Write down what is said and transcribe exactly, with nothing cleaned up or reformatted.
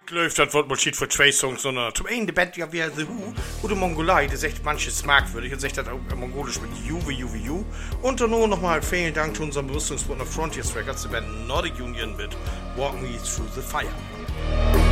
läuft das Wort mal schied für zwei Songs, sondern zum einen die Band ja wie The Who oder Mongolei, das ist echt manches merkwürdig und sagt das auch mongolisch mit Juve, Juve, Ju. Und dann nur nochmal vielen Dank zu unserem Bewusstungspartner Frontiers Records, der Band Nordic Union mit Walk Me Through the Fire.